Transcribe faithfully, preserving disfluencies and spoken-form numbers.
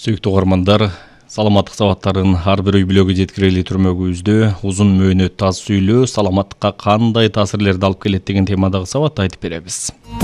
Сүйүктүү угармандар, саламаттык сабаттарын ар бир үй бүлөгө жеткирели түрмөгүбүздө узун мөөнөт, аз сүйлөө саламаттыкка кандай таасирлерди алып келет деген темадагы сабатты айтып беребиз.